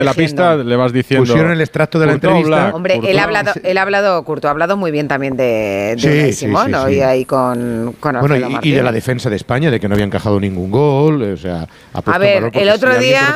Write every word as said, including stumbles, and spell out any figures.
la pista le vas diciendo. Pusieron el extracto de la Courtois entrevista. Black, Hombre, Courtois. él ha hablado, él ha hablado, Courtois ha hablado muy bien también de, de Sí, Unai sí, Simón, sí, ¿no? sí. Y ahí con, con Bueno, Alfredo y, y Martínez. de la defensa de España, de que no había encajado ningún gol. O sea, ha puesto A en ver, valor, porque el otro si alguien día- conoce